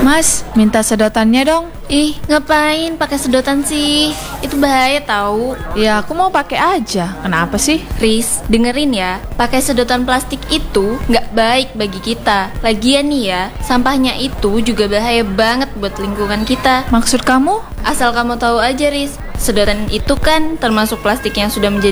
Mas, minta sedotannya dong. Ih, ngapain pakai sedotan sih? Itu bahaya tahu. Ya, aku mau pakai aja. Kenapa sih? Riz, dengerin ya. Pakai sedotan plastik itu nggak baik bagi kita. Lagian nih ya, sampahnya itu juga bahaya banget buat lingkungan kita. Maksud kamu? Asal kamu tahu aja, Riz. Sedotan itu kan termasuk plastik yang sudah menjadi